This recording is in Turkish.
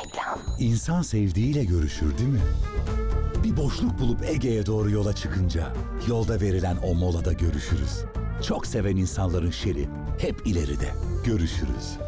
Reklam. İnsan sevdiğiyle görüşür değil mi? Bir boşluk bulup Ege'ye doğru yola çıkınca yolda verilen o molada görüşürüz. Çok seven insanların şeri hep ileride. Görüşürüz.